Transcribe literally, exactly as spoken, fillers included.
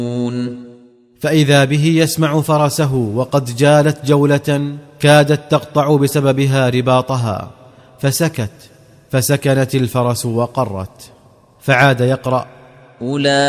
فإذا به يسمع فرسه وقد جالت جولة كادت تقطع بسببها رباطها، فسكت، فسكنت الفرس وقرت، فعاد يقرأ: